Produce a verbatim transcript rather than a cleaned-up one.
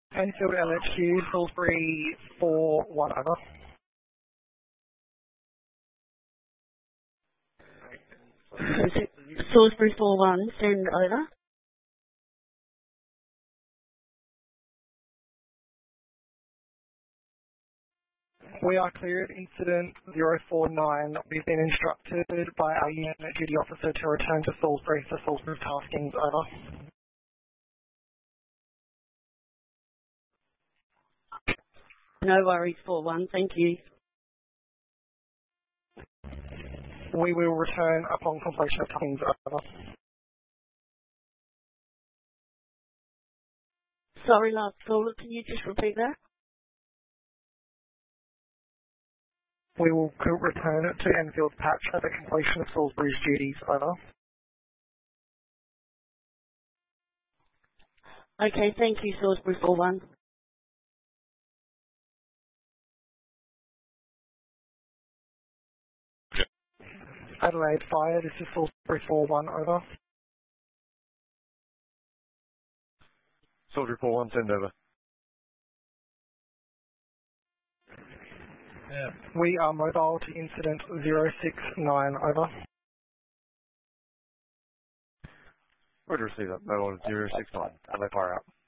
Enfield L H Q, Salisbury four one, over. Salisbury four one, send over. We are cleared, incident zero four nine. We've been instructed by our unit duty officer to return to Salisbury for Salisbury taskings, over. No worries, four one, thank you. We will return upon completion of taskings, over. Sorry, last caller, can you just repeat that? We will return to Enfield Patch at the completion of Salisbury's duties, over. Okay, thank you, Salisbury four one. Adelaide Fire, this is Salisbury four one, over. Salisbury four one, send over. Yeah. We are mobile to incident zero six nine, over. Roger, receive that. Mobile zero six nine. Adelaide Fire out.